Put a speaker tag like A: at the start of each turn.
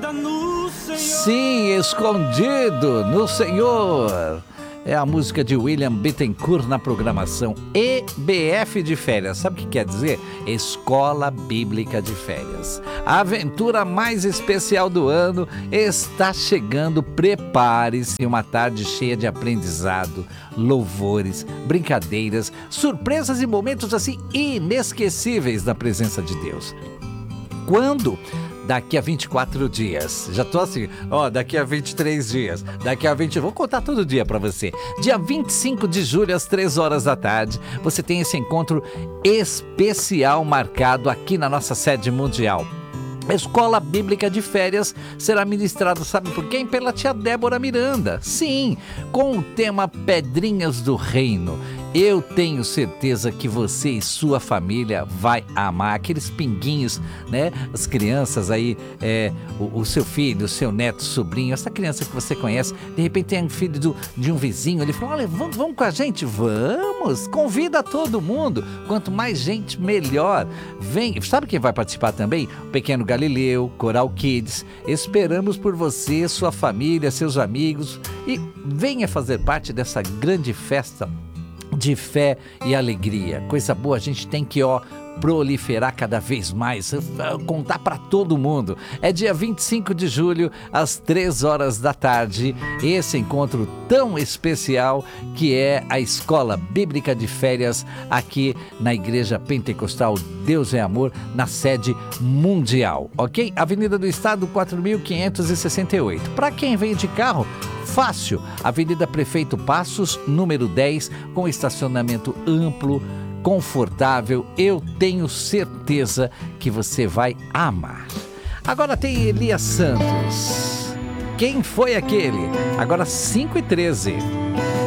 A: Sim, escondido no Senhor. É a música de William Bittencourt na programação EBF de férias. Sabe o que quer dizer? Escola Bíblica de Férias. A aventura mais especial do ano está chegando. Prepare-se, uma tarde cheia de aprendizado, louvores, brincadeiras, surpresas e momentos assim inesquecíveis na presença de Deus. Quando? Daqui a 24 dias. Já tô assim, daqui a 23 dias. Daqui a 20... Vou contar todo dia pra você. Dia 25 de julho, às 3 horas da tarde, você tem esse encontro especial marcado aqui na nossa sede mundial. A Escola Bíblica de Férias será ministrada, sabe por quem? Pela tia Débora Miranda. Sim, com o tema Pedrinhas do Reino. Eu tenho certeza que você e sua família vai amar aqueles pinguinhos, né? As crianças aí, o seu filho, o seu neto, sobrinho, essa criança que você conhece, de repente tem um filho de um vizinho, ele fala, olha, vamos com a gente? Vamos! Convida todo mundo! Quanto mais gente, melhor! Vem! Sabe quem vai participar também? O Pequeno Galileu, Coral Kids. Esperamos por você, sua família, seus amigos e venha fazer parte dessa grande festa de fé e alegria. Coisa boa, a gente tem que proliferar cada vez mais, contar para todo mundo. É dia 25 de julho, às 3 horas da tarde, esse encontro tão especial que é a Escola Bíblica de Férias aqui na Igreja Pentecostal Deus é Amor, na sede mundial, ok? Avenida do Estado 4568. Para quem vem de carro, fácil, Avenida Prefeito Passos, número 10, com estacionamento amplo, confortável. Eu tenho certeza que você vai amar. Agora tem Elias Santos. Quem foi aquele? Agora 5h13.